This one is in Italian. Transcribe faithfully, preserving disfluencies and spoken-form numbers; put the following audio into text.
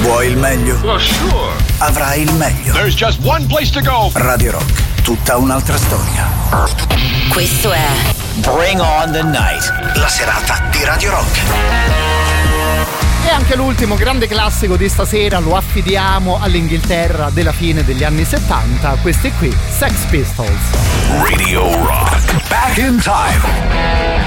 Vuoi il meglio? Well, sure. Avrai il meglio. There's just one place to go. Radio Rock, tutta un'altra storia. Questo è Bring on the Night, la serata di Radio Rock. E anche l'ultimo grande classico di stasera lo affidiamo all'Inghilterra della fine degli anni settanta. Questi qui, Sex Pistols. Radio Rock, back in time.